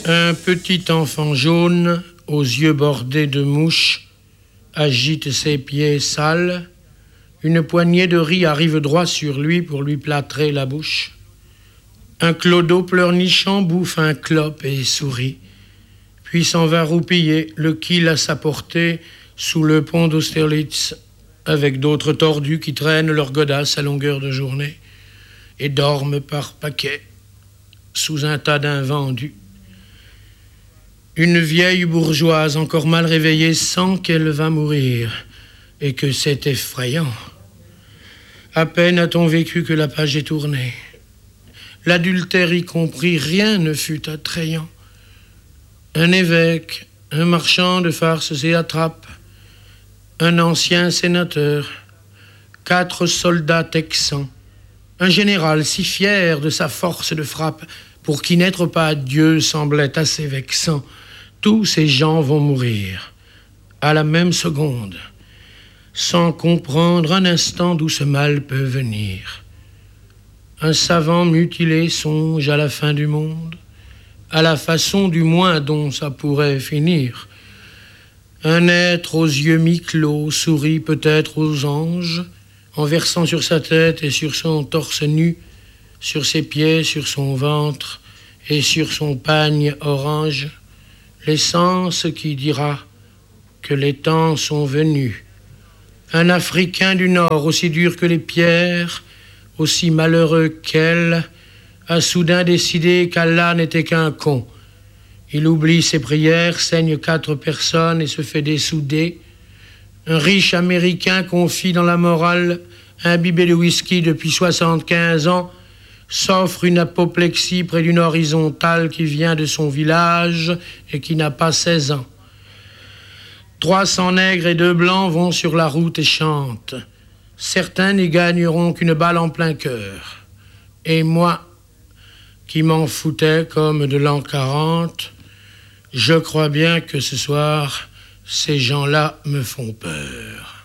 Un petit enfant jaune, aux yeux bordés de mouches, agite ses pieds sales. Une poignée de riz arrive droit sur lui pour lui plâtrer la bouche. Un clodo pleurnichant bouffe un clope et sourit, puis s'en va roupiller, le kill à sa portée, sous le pont d'Austerlitz, avec d'autres tordus qui traînent leurs godasses à longueur de journée et dorment par paquets sous un tas d'invendus. Une vieille bourgeoise encore mal réveillée sent qu'elle va mourir et que c'est effrayant. À peine a-t-on vécu que la page est tournée. L'adultère y compris, rien ne fut attrayant. Un évêque, un marchand de farces et attrapes, un ancien sénateur, 4 soldats texans, un général si fier de sa force de frappe, pour qui n'être pas Dieu semblait assez vexant. Tous ces gens vont mourir, à la même seconde, sans comprendre un instant d'où ce mal peut venir. Un savant mutilé songe à la fin du monde, à la façon du moins dont ça pourrait finir. Un être aux yeux mi-clos sourit peut-être aux anges, en versant sur sa tête et sur son torse nu, sur ses pieds, sur son ventre et sur son pagne orange, l'essence qui dira que les temps sont venus. Un Africain du Nord, aussi dur que les pierres, aussi malheureux qu'elle, a soudain décidé qu'Allah n'était qu'un con. Il oublie ses prières, saigne 4 personnes et se fait dessouder. Un riche Américain confie dans la morale, imbibé de whisky depuis 75 ans, s'offre une apoplexie près d'une horizontale qui vient de son village et qui n'a pas 16 ans. 300 nègres et 2 blancs vont sur la route et chantent. Certains n'y gagneront qu'une balle en plein cœur. Et moi, qui m'en foutais comme de l'an 40, je crois bien que ce soir, ces gens-là me font peur.